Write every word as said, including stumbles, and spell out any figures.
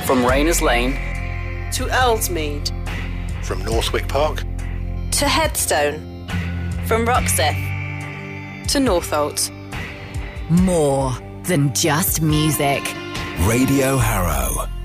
From Rayners Lane to Earlsmead. From Northwick Park to Headstone. From Roxeth to Northolt. More than just music. Radio Harrow.